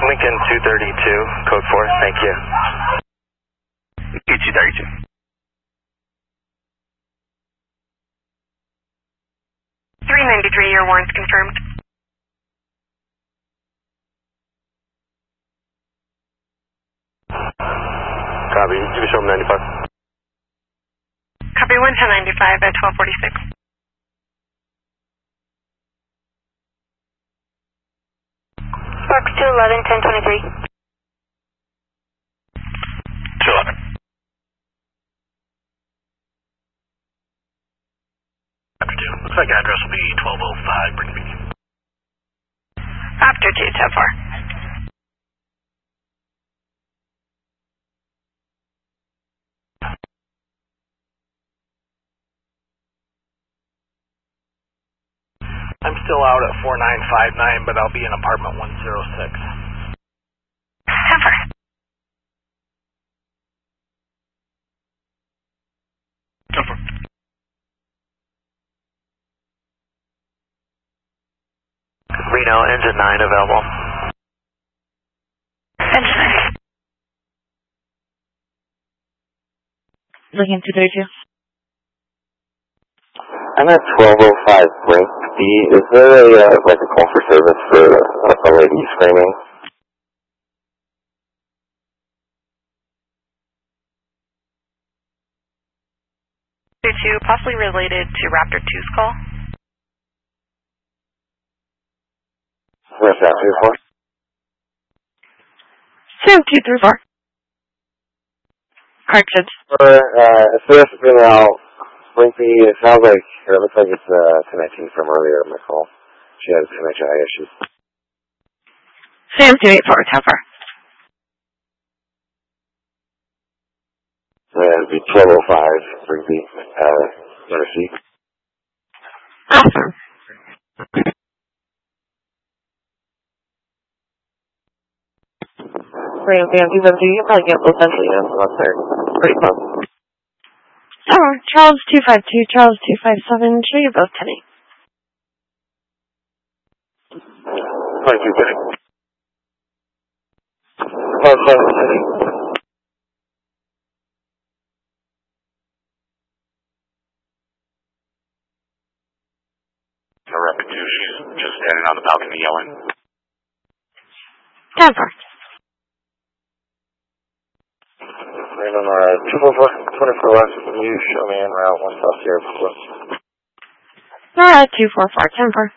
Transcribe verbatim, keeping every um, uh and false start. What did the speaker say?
Lincoln two thirty-two, code four, thank you. Lincoln two thirty-two. three ninety-three, your warrant's confirmed. Copy, you can show them ninety-five. Copy one ten ninety-five at twelve forty-six. Fox two eleven, ten twenty-three. two eleven. After two. Looks like address will be twelve oh five, Brinkley. After two, ten four. I'm still out at four nine five nine, but I'll be in apartment one oh six. ten four. ten four. Reno, engine nine available. Engine nine. Lincoln two thirty-two. I'm at twelve oh five Brink B. Is there a, uh, like a call for service for a, a lady screaming? two, possibly related to Raptor two's call. Where's that, two four? two two three four. Cartridge. Uh, if there's been out, Brink B, it sounds like, or it looks like it's uh, connecting from earlier in my call. She has M H I issues. Sam two eight four, ten four. Yeah, it'd be twelve oh five, Brink B, uh, letter C. Awesome. Great, we have even do you probably get both central units unless they're pretty close. Oh, Charles two five two, Charles two five seven, show you both ten eight. twenty-two thirty. twelve seven thirty. Raptor two, she's just standing on the balcony yelling. ten four. Right on uh, two four four, twenty-four west, can you show me en route one south here? Alright, two four four, ten four.